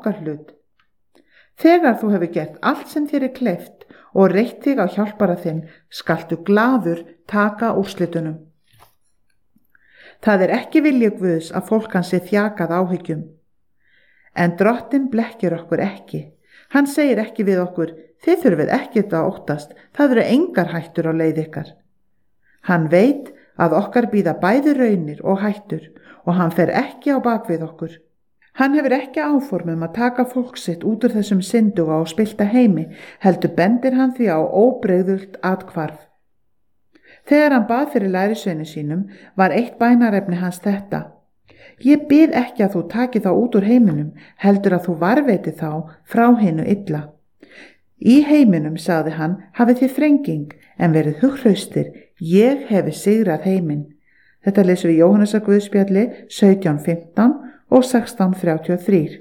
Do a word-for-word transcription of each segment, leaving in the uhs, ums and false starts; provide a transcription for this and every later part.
okkar hlut. Þegar þú hefur gert allt sem þér er kleift og reitt þig á hjálpara þinn, skaltu glaður taka úrslitunum. Það er ekki vilji Guðs að fólk hans sé þjakað áhyggjum. En Drottinn blekkir okkur ekki. Hann segir ekki við okkur, þið þurfið ekkert að óttast, það eru engar hættur á leið ykkar. Hann veit að okkar bíða bæði raunir og hættur og hann fer ekki á bak við okkur. Hann hefur ekki áformum að taka fólk sitt út úr þessum synduga og spillta heimi, heldur bendir hann því á óbrigðult athvarf. Þegar hann bað fyrir lærisveini sínum var eitt bænarefni hans þetta: Ég bið ekki að þú taki þá út úr heiminum, heldur að þú varveiti þá frá hinu illa. Í heiminum, sagði hann, hafið þið þrenging, en verið hughraustir, ég hefi sigrað heiminn. Þetta lesum við Jóhannesar Guðspjalli sautján fimmtán og sextán þrjátíu og þrjú.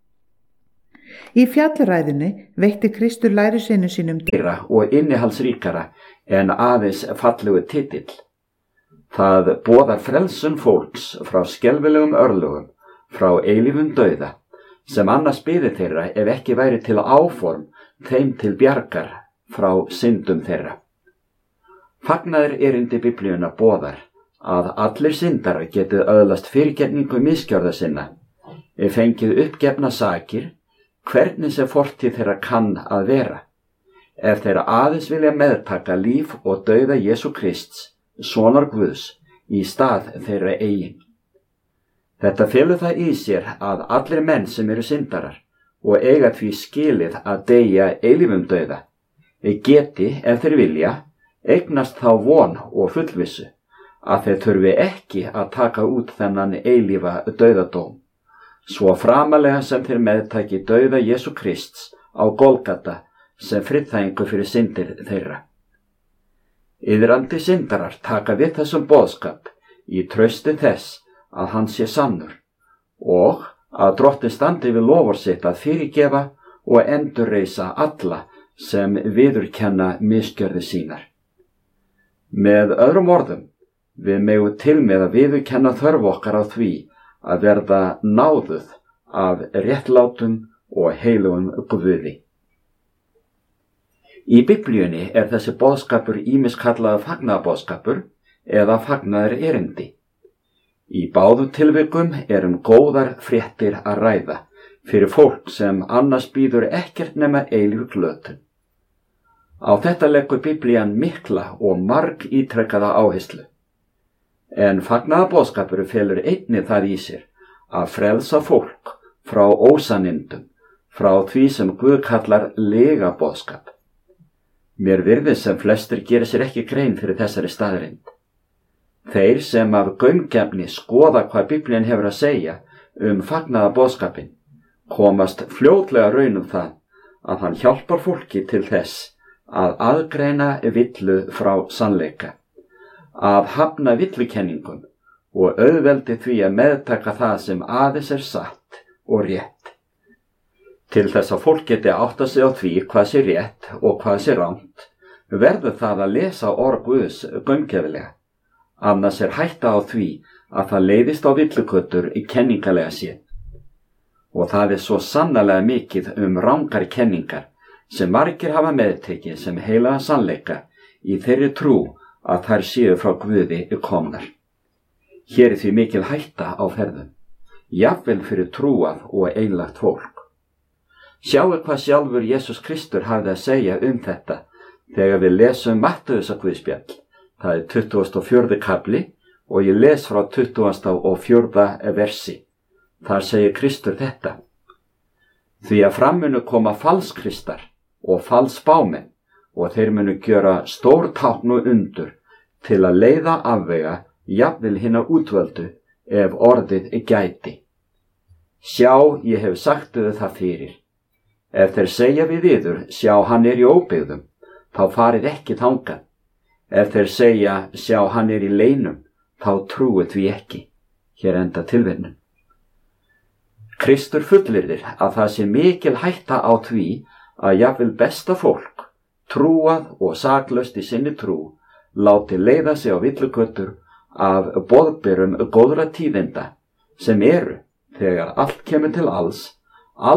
Í fjallræðunni veitti Kristur lærisveinum sínum dýra og innihaldsríkara en aðeins fallegu titill. Það boðar frelsun fólks frá skelfilegum örlögum, frá eilífum dauða, sem annars biði þeirra ef ekki væri til áform þeim til bjargar frá syndum þeirra. Fagnaður erindi Biblíuna boðar að allir syndarar getið öðlast fyrirgefningu misgjörða sinna, ef fengið uppgefna sakir, hvernig sem fortíð þeirra kann að vera, ef þeirra aðeins vilja meðtaka líf og dauða Jesú Krists, sonar Guðs, í stað þeirra eigin. Þetta felur það í sér að allir menn sem eru syndarar og eiga því skilið að deyja eilífum dauða, geti, ef þeir vilja, eignast þá von og fullvissu að þeir þurfi ekki að taka út þennan eilífa dauðadóm, svo framalega sem þeir meðtaki dauða Jesú Krists á Golgata sem friðþægingu fyrir syndir þeirra. Iðrandi syndarar taka við þessum boðskap í trausti þess að hann sé sannur og að Drottinn standi við lofur sitt að fyrirgefa og endurreisa alla sem viðurkenna misgjörðir sínar. Með öðrum orðum, við megum til með að viðurkenna þörf okkar á því að verða náðuð af réttlátum og heilugum Guði. Í Biblíunni er þessi boðskapur ýmist kallaður fagnaðarboðskapur eða fagnaðar erindi. Í báðum tilvikum er um góðar fréttir að ræða fyrir fólk sem annars býður ekkert nema eilífu glötun. Á þetta leggur Biblían mikla og marg ítrekkaða áherslu. En fagnaðarboðskapur felur einnig það í sér að frelsa fólk frá ósannindum, frá því sem Guð kallar legaboðskap. Mér virðist sem flestir gera sér ekki grein fyrir þessari staðreynd. Þeir sem af gaumgæfni skoða hvað Biblían hefur að segja um fagnaðarboðskapinn komast fljótlega raun um það að hann hjálpar fólki til þess að aðgreina villu frá sannleika, að hafna villukenningum og auðveldi því að meðtaka það sem aðeins er satt og rétt. Til þess að fólk geti átta sig á því hvað sé rétt og hvað sé rangt, verður það að lesa orð Guðs gaumgæfilega. Annars er hætta á því að það leiðist á villuköttur í kenningalega séð. Og það er svo sannarlega mikið um rangar kenningar sem margir hafa meðtekið sem heilaga sannleika í þeirri trú að þær séu frá Guði komnar. Hér er því mikil hætta á ferðum, jafnvel fyrir trúað og einlægt fólk. Sjáu hvað sjálfur Jesús Kristur hafði að segja um þetta þegar við lesum Mattheusar Guðspjall. Það er tuttugasti og fjórði kafli og ég les frá tuttugasta og fjórða versi. Þar segir Kristur þetta: Því að fram munu koma falskristar og falsspámenn og þeir munu gjöra stór tákn og undur til að leiða afvega jafnvel hinna útvöldu ef orðið gæti. Sjá, ég hef sagt þau það fyrir. Ef þeir segja við yður, sjá hann er í óbyggðum, þá farið ekki þangað. Ef þeir segja, sjá hann er í leinum, þá trúið því ekki. Hér enda tilvitnun. Kristur fullyrðir að það sé mikil hætta á því að jafnvel besta fólk, trúað og saklaust í sinni trú, láti leiða sig á villuköttur af boðberum góðra tíðinda sem eru, þegar allt kemur til alls,